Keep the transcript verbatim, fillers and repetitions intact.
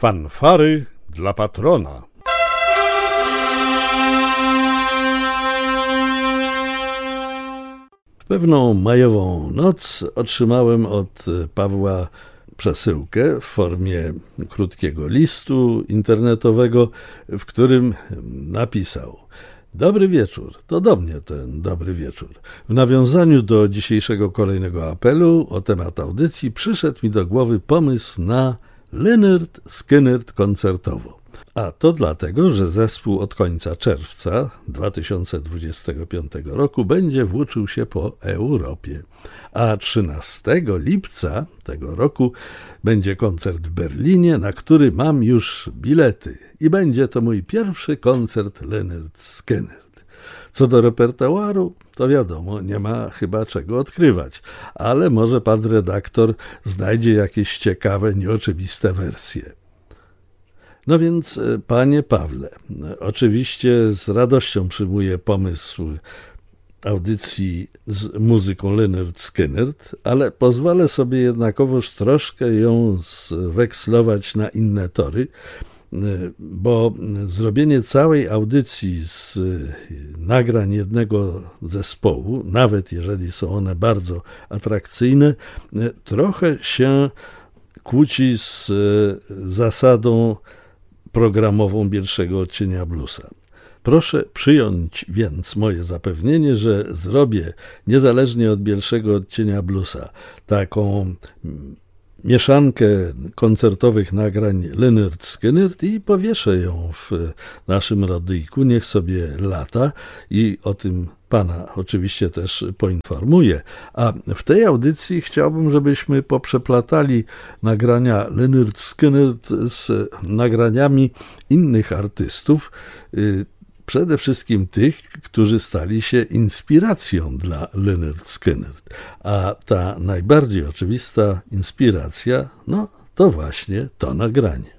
Fanfary dla patrona. W pewną majową noc otrzymałem od Pawła przesyłkę w formie krótkiego listu internetowego, w którym napisał: dobry wieczór, to do mnie ten dobry wieczór. W nawiązaniu do dzisiejszego kolejnego apelu o temat audycji przyszedł mi do głowy pomysł na Lynyrd Skynyrd koncertowo. A to dlatego, że zespół od końca czerwca dwa tysiące dwudziestego piątego roku będzie włóczył się po Europie. A trzynastego lipca tego roku będzie koncert w Berlinie, na który mam już bilety. I będzie to mój pierwszy koncert Lynyrd Skynyrd. Co do repertuaru, to wiadomo, nie ma chyba czego odkrywać, ale może pan redaktor znajdzie jakieś ciekawe, nieoczywiste wersje. No więc, panie Pawle, oczywiście z radością przyjmuję pomysł audycji z muzyką Lynyrd Skynyrd, ale pozwolę sobie jednakowoż troszkę ją zwekslować na inne tory, bo zrobienie całej audycji z nagrań jednego zespołu, nawet jeżeli są one bardzo atrakcyjne, trochę się kłóci z zasadą programową pierwszego odcienia bluesa. Proszę przyjąć więc moje zapewnienie, że zrobię, niezależnie od pierwszego odcienia bluesa, taką mieszankę koncertowych nagrań Lynyrd Skynyrd i powieszę ją w naszym radyjku, niech sobie lata i o tym pana oczywiście też poinformuję. A w tej audycji chciałbym, żebyśmy poprzeplatali nagrania Lynyrd Skynyrd z nagraniami innych artystów, przede wszystkim tych, którzy stali się inspiracją dla Lynyrd Skynyrd. A ta najbardziej oczywista inspiracja, no to właśnie to nagranie.